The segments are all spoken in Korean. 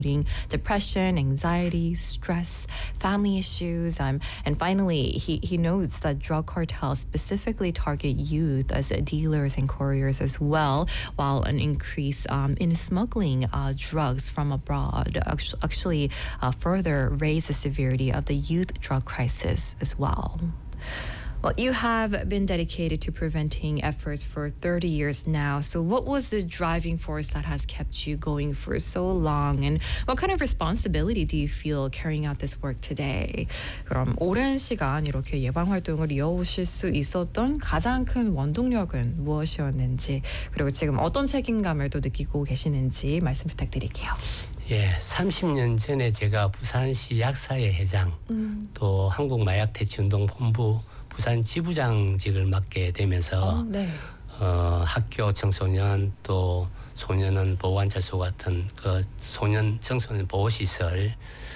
depression, anxiety, stress, family issues. And finally, he notes that drug cartels specifically target youth as dealers and couriers as well, while an increase in smuggling drugs from abroad actually further raise the severity of the youth drug crisis as well. Well, you have been dedicated to preventing efforts for 30 years now. So what was the driving force that has kept you going for so long? And what kind of responsibility do you feel carrying out this work today? 그럼 오랜 시간 이렇게 예방 활동을 이어오실 수 있었던 가장 큰 원동력은 무엇이었는지, 그리고 지금 어떤 책임감을 또 느끼고 계시는지 말씀 부탁드릴게요. 예, 30년 전에 제가 부산시 약사회 회장, 또 한국마약퇴치운동본부 부산 지부장직을 맡게 되면서 학교 청소년 또 소년원 보호관찰소 같은 그 청소년 보호시설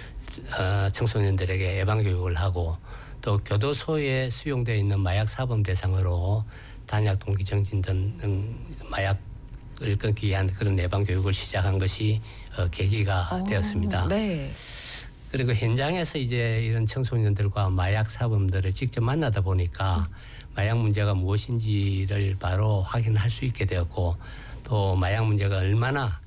청소년들에게 예방교육을 하고, 또 교도소에 수용되어 있는 마약사범 대상으로 단약 동기정진 등 마약을 끊기 위한 그런 예방교육을 시작한 것이 계기가 되었습니다. 네. 그리고 현장에서 이제 이런 청소년들과 마약 사범들을 직접 만나다 보니까 마약 문제가 무엇인지를 바로 확인할 수 있게 되었고, 또 마약 문제가 얼마나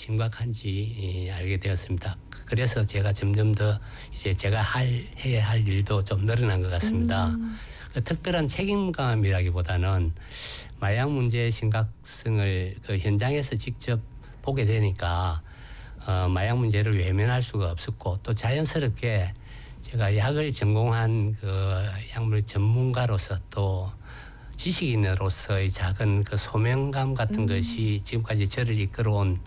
심각한지 알게 되었습니다. 그래서 제가 점점 더 이제 제가 해야 할 일도 좀 늘어난 것 같습니다. 특별한 책임감이라기보다는 마약 문제의 심각성을 그 현장에서 직접 보게 되니까 마약 문제를 외면할 수가 없었고, 또 자연스럽게 제가 약을 전공한 그 약물 전문가로서 또 지식인으로서의 작은 그 소명감 같은 것이 지금까지 저를 이끌어온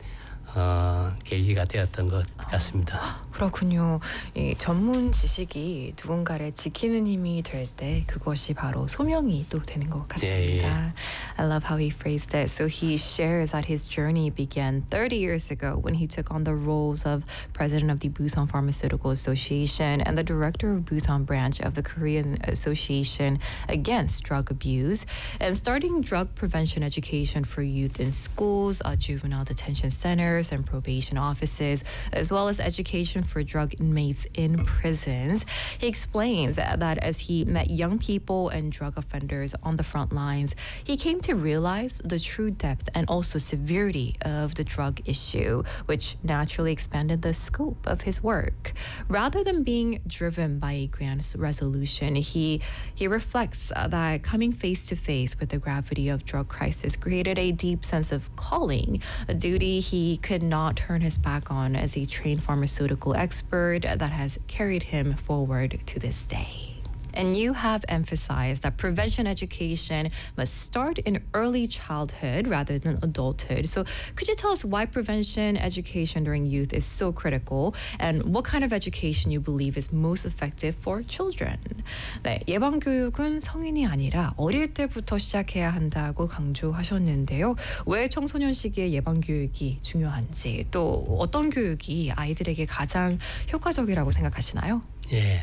계기가 되었던 것 같습니다. 그렇군요. 이 전문 지식이 누군가를 지키는 힘이 될 때 그것이 바로 소명이 또 되는 것 같습니다. I love how he phrased it. So he shares that his journey began 30 years ago when he took on the roles of president of the Busan Pharmaceutical Association and the director of Busan branch of the Korean Association Against Drug Abuse, and starting drug prevention education for youth in schools, juvenile detention centers, and probation offices, as well as education for drug inmates in prisons. He explains that as he met young people and drug offenders on the front lines, he came to realize the true depth and also severity of the drug issue, which naturally expanded the scope of his work. Rather than being driven by a grand resolution, he reflects that coming face to face with the gravity of drug crisis created a deep sense of calling, a duty he could not turn his back on as a trained pharmaceutical expert that has carried him forward to this day. And you have emphasized that prevention education must start in early childhood rather than adulthood. So could you tell us why prevention education during youth is so critical, and what kind of education you believe is most effective for children? 네, 예방교육은 성인이 아니라 어릴 때부터 시작해야 한다고 강조하셨는데요. 왜 청소년 시기에 예방교육이 중요한지, 또 어떤 교육이 아이들에게 가장 효과적이라고 생각하시나요? 예.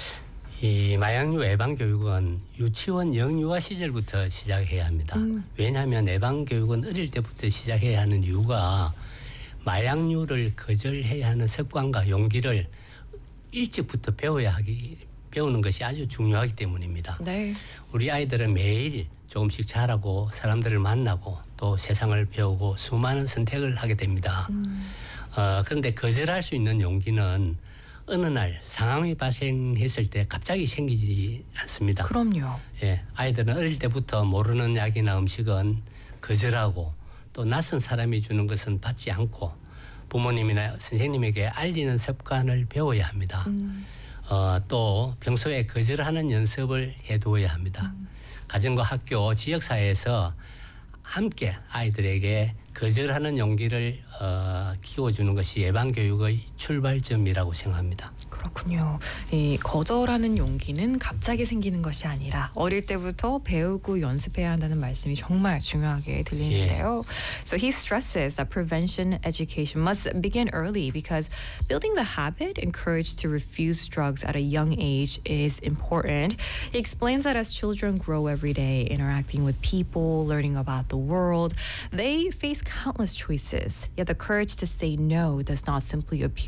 이 마약류 예방교육은 유치원 영유아 시절부터 시작해야 합니다. 왜냐하면 예방교육은 어릴 때부터 시작해야 하는 이유가 마약류를 거절해야 하는 습관과 용기를 일찍부터 배우는 것이 아주 중요하기 때문입니다. 네. 우리 아이들은 매일 조금씩 자라고 사람들을 만나고 또 세상을 배우고 수많은 선택을 하게 됩니다. 그런데 거절할 수 있는 용기는 어느 날 상황이 발생했을 때 갑자기 생기지 않습니다. 그럼요. 예, 아이들은 어릴 때부터 모르는 약이나 음식은 거절하고, 또 낯선 사람이 주는 것은 받지 않고 부모님이나 선생님에게 알리는 습관을 배워야 합니다. 또 평소에 거절하는 연습을 해두어야 합니다. 가정과 학교, 지역사회에서 함께 아이들에게 거절하는 용기를 키워주는 것이 예방교육의 출발점이라고 생각합니다. 그렇군요. 이 거절하는 용기는 갑자기 생기는 것이 아니라 어릴 때부터 배우고 연습해야 한다는 말씀이 정말 중요하게 들리는데요. So he stresses that prevention education must begin early because building the habit and courage to refuse drugs at a young age is important. He explains that as children grow every day, interacting with people, learning about the world, they face countless choices. Yet the courage to say no does not simply appear